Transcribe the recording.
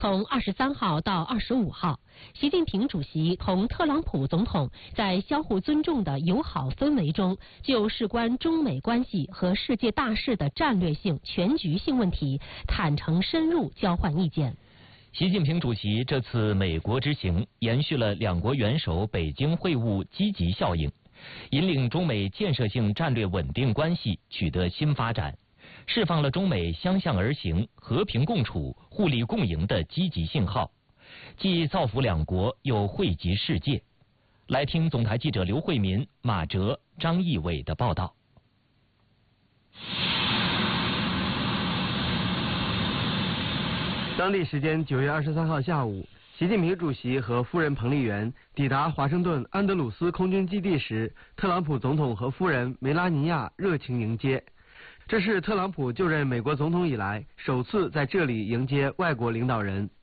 从23号到25号，习近平主席同特朗普总统在相互尊重的友好氛围中，就事关中美关系和世界大势的战略性、全局性问题坦诚深入交换意见。 习近平主席这次美国之行延续了两国元首北京会晤积极效应，引领中美建设性战略稳定关系取得新发展，释放了中美相向而行、和平共处、互利共赢的积极信号，既造福两国，又惠及世界。来听总台记者刘慧民、马哲、张义伟的报道。 当地时间9月23号下午，习近平主席和夫人彭丽媛抵达华盛顿安德鲁斯空军基地时，特朗普总统和夫人梅拉尼亚热情迎接。这是特朗普就任美国总统以来首次在这里迎接外国领导人。